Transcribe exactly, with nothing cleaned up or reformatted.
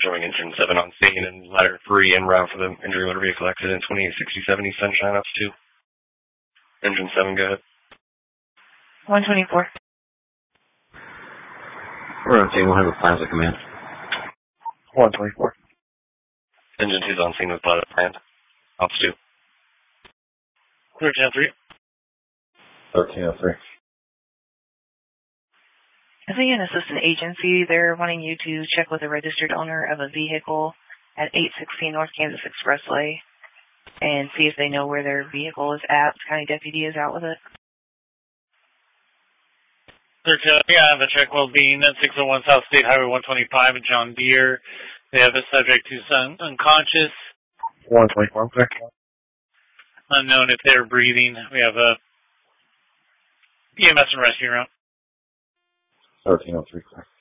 showing engine seven on scene and ladder three en route for the injury motor vehicle accident, twenty-eight sixty-seven East Sunshine, ops two. Engine seven, go ahead. one twenty-four. We're on scene, we'll have a plans of command. one twenty-four. Engine two's on scene with pilot planned. Ops two. Clear ten three. thirteen oh three. I think an assistant agency, they're wanting you to check with the registered owner of a vehicle at eight sixteen North Kansas Expressway and see if they know where their vehicle is at. The county deputy is out with it. thirteen, yeah, I have a check well being at six oh one South State Highway one twenty-five in John Deere. They have a subject who's un- unconscious. one twenty-four, clear. Unknown if they're breathing. We have a E M S and rescue route. thirteen oh three, clear.